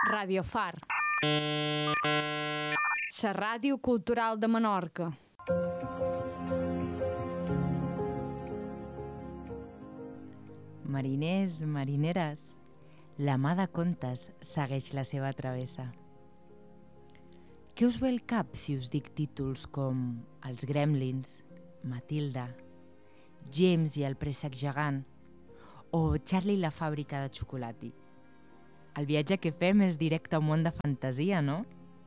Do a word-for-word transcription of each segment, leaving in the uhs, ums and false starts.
Radio Far, la ràdio cultural de Menorca. Mariners, marineres, la mà de contes segueix la seva travessa. Què us ve al cap si us dic títols com Els Gremlins, Matilda, James i el préssec gegant o Charlie i la fàbrica de xocolati? El viatge que fem és directe a un món de fantasia, no?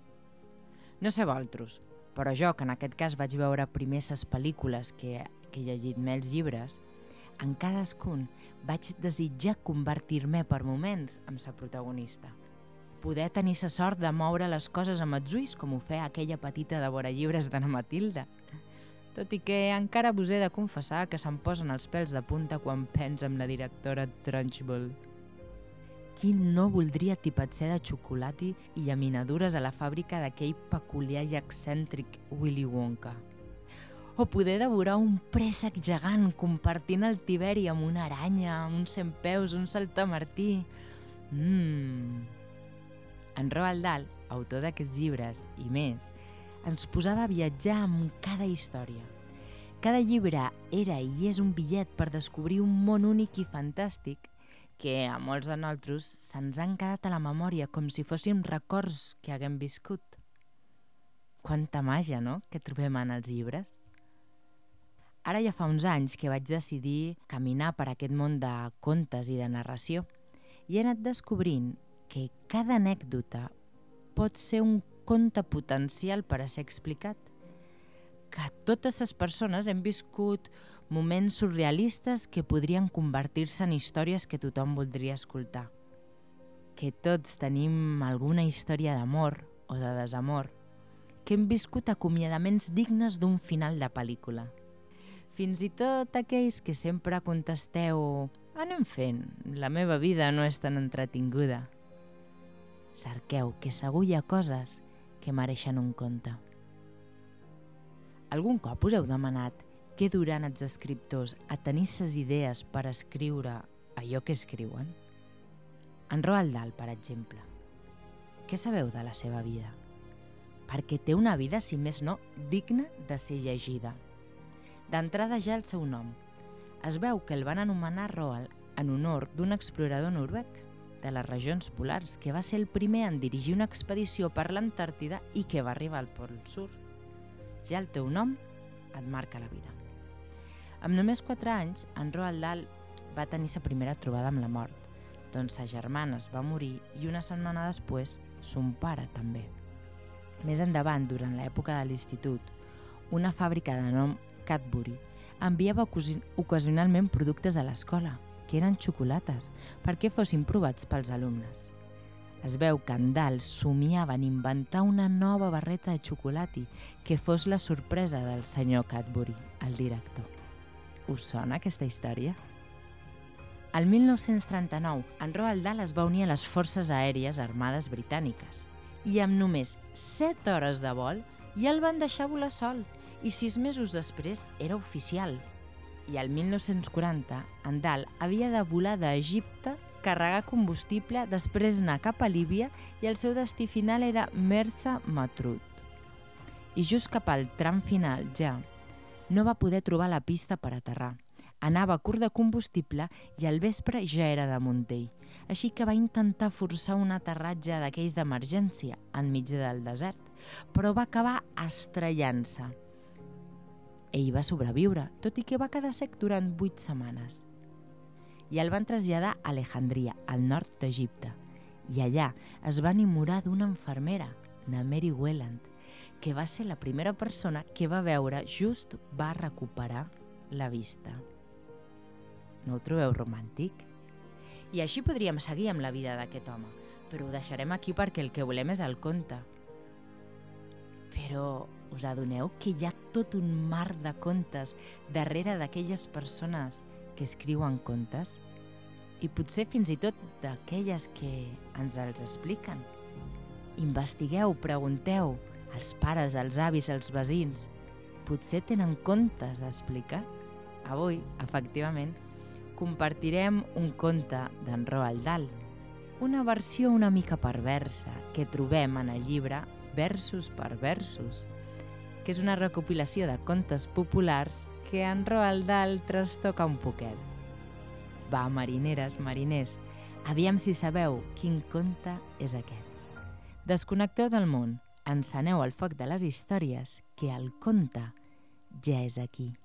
No sé vosaltres, però jo, que en aquest cas vaig veure primer ses pel·lícules que, que he llegit més llibres, en cadascun vaig desitjar convertir-me per moments en sa protagonista. Poder tenir la sort de moure les coses amb els ulls com ho feia aquella petita de vora llibres d'Anna Matilda. Tot i que encara vos he de confessar que se'm posen els pèls de punta quan penso en la directora Trunchbull. Qui no voldria tipatser de xocolati i llaminadures a la fàbrica d'aquell peculiar i excèntric Willy Wonka? O poder devorar un préssec gegant compartint el Tiberi amb una aranya, un centpeus, un saltamartí. Mmm... En Roald Dahl, autor d'aquests llibres i més, ens posava a viatjar amb cada història. Cada llibre era i és un bitllet per descobrir un món únic i fantàstic que a molts de nosaltres se'ns han quedat a la memòria com si fóssim records que haguem viscut. Quanta màgia, no?, que trobem en els llibres. Ara ja fa uns anys que vaig decidir caminar per aquest món de contes i de narració i he anat descobrint que cada anècdota pot ser un conte potencial per a ser explicat. Que totes les persones hem viscut moments surrealistes que podrien convertir-se en històries que tothom voldria escoltar. Que tots tenim alguna història d'amor o de desamor, que hem viscut acomiadaments dignes d'un final de pel·lícula. Fins i tot aquells que sempre contesteu «Anem fent, la meva vida no és tan entretinguda». Cerqueu, que segur hi ha coses que mereixen un conte. Algun cop us heu demanat què duran els escriptors a tenir ses idees per escriure allò que escriuen? En Roald Dahl, per exemple. Què sabeu de la seva vida? Perquè té una vida, si més no, digna de ser llegida. D'entrada ja el seu nom. Es veu que el van anomenar Roald en honor d'un explorador noruec de les regions polars, que va ser el primer en dirigir una expedició per l'Antàrtida i que va arribar al Pol Sud. Ja el teu nom et marca la vida. Amb només quatre anys, en Roald Dahl va tenir sa primera trobada amb la mort, doncs sa germana es va morir i una setmana després son pare també. Més endavant, durant l'època de l'institut, una fàbrica de nom Cadbury enviava ocasionalment productes a l'escola, que eren xocolates, perquè fossin provats pels alumnes. Es veu que en Dahl somiava en inventar una nova barreta de xocolati que fos la sorpresa del senyor Cadbury, el director. Us sona aquesta història? El mil nou-cents trenta-nou, en Roald Dahl es va unir a les forces aèries armades britàniques i amb només set hores de vol ja el van deixar volar sol i sis mesos després era oficial. I al mil nou-cents quaranta, en Dahl havia de volar d'Egipte, carregar combustible, després anar cap a Líbia i el seu destí final era Mersa Matruh. I just cap al tram final ja no va poder trobar la pista per aterrar. Anava curt de combustible i al vespre ja era de Montell, així que va intentar forçar un aterratge d'aquells d'emergència enmig del desert, però va acabar estrellant-se. Ell va sobreviure, tot i que va quedar sec durant vuit setmanes. I el van traslladar a Alejandria, al nord d'Egipte, i allà es va enamorar d'una infermera, na Mary Welland, que va ser la primera persona que va veure just va recuperar la vista. No ho trobeu romàntic? I així podríem seguir amb la vida d'aquest home, però ho deixarem aquí perquè el que volem és el conte. Però us adoneu que hi ha tot un mar de contes darrere d'aquelles persones que escriuen contes? I potser fins i tot d'aquelles que ens els expliquen. Investigueu, pregunteu, als pares, als avis, als veïns. Potser tenen contes a explicar? Avui, efectivament, compartirem un conte d'en Roald Dahl, una versió una mica perversa que trobem en el llibre Versos per versos, que és una recopilació de contes populars que en Roald Dahl trastoca un poquet. Va, marineres, mariners, aviam si sabeu quin conte és aquest. Desconnecteu del món, enceneu el foc de les històries, que el conte ja és aquí.